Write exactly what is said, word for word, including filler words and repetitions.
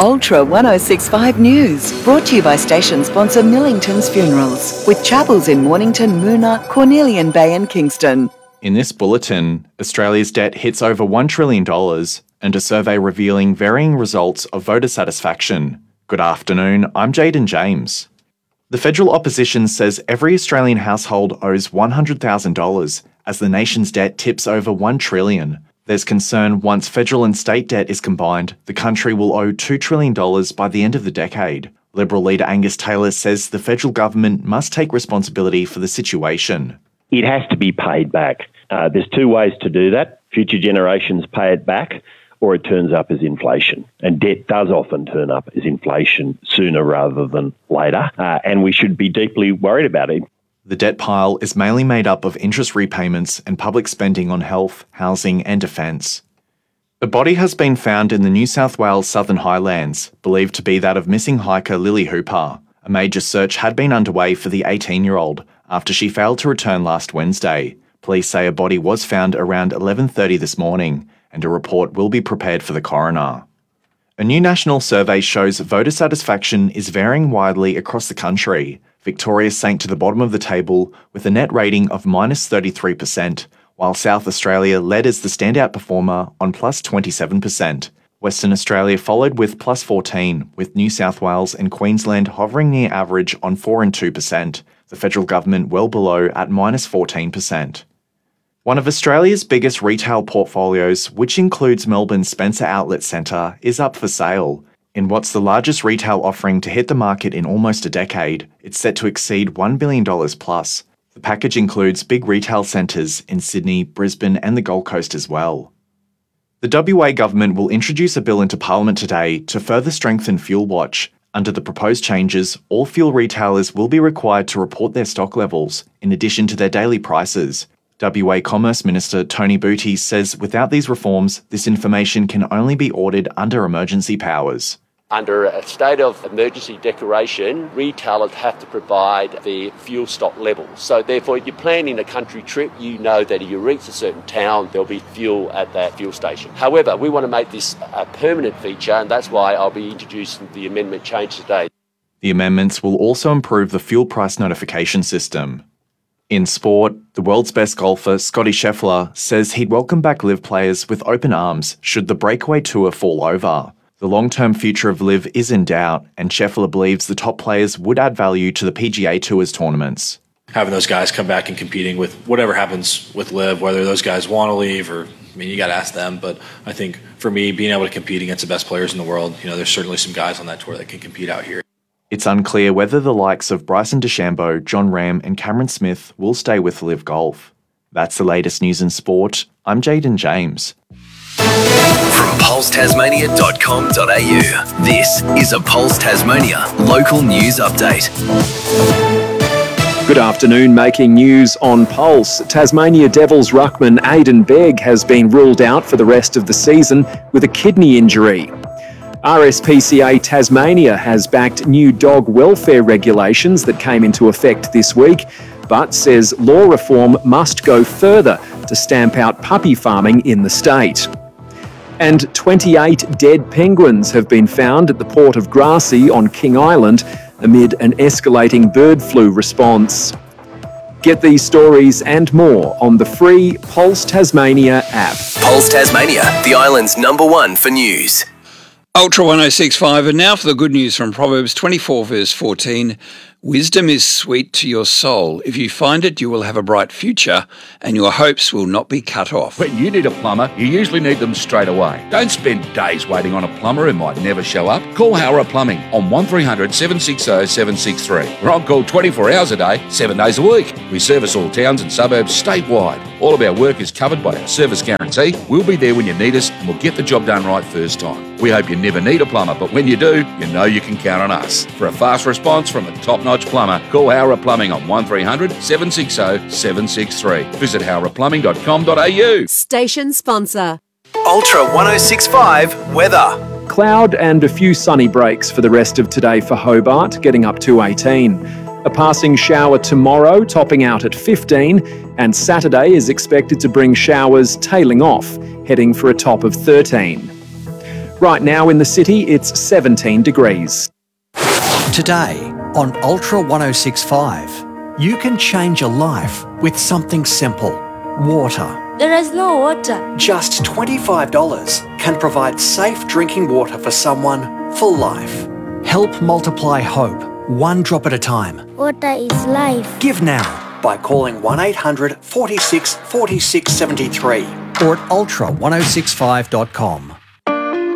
Ultra one oh six point five News, brought to you by station sponsor Millington's Funerals, with chapels in Mornington, Moona, Cornelian Bay and Kingston. In this bulletin, Australia's debt hits over one trillion dollars and a survey revealing varying results of voter satisfaction. Good afternoon, I'm Jaden James. The federal opposition says every Australian household owes one hundred thousand dollars as the nation's debt tips over one trillion dollars. There's concern once federal and state debt is combined, the country will owe two trillion dollars by the end of the decade. Liberal leader Angus Taylor says the federal government must take responsibility for the situation. It has to be paid back. Uh, there's two ways to do that. Future generations pay it back, or it turns up as inflation. And debt does often turn up as inflation sooner rather than later, uh, and we should be deeply worried about it. The debt pile is mainly made up of interest repayments and public spending on health, housing and defence. A body has been found in the New South Wales Southern Highlands, believed to be that of missing hiker Lily Hooper. A major search had been underway for the eighteen-year-old after she failed to return last Wednesday. Police say a body was found around eleven thirty this morning, and a report will be prepared for the coroner. A new national survey shows voter satisfaction is varying widely across the country. Victoria sank to the bottom of the table with a net rating of minus thirty-three percent, while South Australia led as the standout performer on plus twenty-seven percent. Western Australia followed with plus fourteen, with New South Wales and Queensland hovering near average on four and two percent, the federal government well below at minus fourteen percent. One of Australia's biggest retail portfolios, which includes Melbourne's Spencer Outlet Centre, is up for sale. In what's the largest retail offering to hit the market in almost a decade, it's set to exceed one billion dollars plus. The package includes big retail centres in Sydney, Brisbane and the Gold Coast as well. The W A government will introduce a bill into Parliament today to further strengthen Fuel Watch. Under the proposed changes, all fuel retailers will be required to report their stock levels, in addition to their daily prices. W A Commerce Minister Tony Booty says without these reforms, this information can only be ordered under emergency powers. Under a state of emergency declaration, retailers have to provide their fuel stock levels. So therefore, if you're planning a country trip, you know that if you reach a certain town, there'll be fuel at that fuel station. However, we want to make this a permanent feature, and that's why I'll be introducing the amendment change today. The amendments will also improve the fuel price notification system. In sport, the world's best golfer, Scottie Scheffler, says he'd welcome back LIV players with open arms should the breakaway tour fall over. The long-term future of LIV is in doubt, and Scheffler believes the top players would add value to the P G A Tour's tournaments. Having those guys come back and competing with whatever happens with LIV, whether those guys want to leave or, I mean, you got to ask them. But I think for me, being able to compete against the best players in the world, you know, there's certainly some guys on that tour that can compete out here. It's unclear whether the likes of Bryson DeChambeau, John Ram and Cameron Smith will stay with LIV Golf. That's the latest news in sport. I'm Jaden James. From pulse tasmania dot com dot a u, this is a Pulse Tasmania local news update. Good afternoon. Making news on Pulse. Tasmania Devils ruckman Aidan Begg has been ruled out for the rest of the season with a kidney injury. R S P C A Tasmania has backed new dog welfare regulations that came into effect this week, but says law reform must go further to stamp out puppy farming in the state. And twenty-eight dead penguins have been found at the port of Grassy on King Island amid an escalating bird flu response. Get these stories and more on the free Pulse Tasmania app. Pulse Tasmania, the island's number one for news. Ultra one oh six point five, and now for the good news from Proverbs twenty-four verse fourteen. Wisdom is sweet to your soul. If you find it, you will have a bright future, and your hopes will not be cut off. When you need a plumber, you usually need them straight away. Don't spend days waiting on a plumber who might never show up. Call Howrah Plumbing on one three hundred, seven six zero, seven six three. We're on call twenty-four hours a day, seven days a week. We service all towns and suburbs statewide. All of our work is covered by our service guarantee. We'll be there when you need us, and we'll get the job done right first time. We hope you never need a plumber, but when you do, you know you can count on us. For a fast response from a top-notch plumber, call Howrah Plumbing on one three hundred, seven six zero, seven six three. Visit howrah plumbing dot com dot a u. Station sponsor. Ultra one oh six point five weather. Cloud and a few sunny breaks for the rest of today for Hobart, getting up to eighteen. A passing shower tomorrow, topping out at fifteen, and Saturday is expected to bring showers tailing off, heading for a top of thirteen. Right now in the city, it's seventeen degrees. Today on Ultra one oh six point five, you can change a life with something simple. Water. There is no water. Just twenty-five dollars can provide safe drinking water for someone for life. Help multiply hope, one drop at a time. Water is life. Give now by calling one eight hundred, forty-six, forty-six, seventy-three or at ultra one oh six five dot com.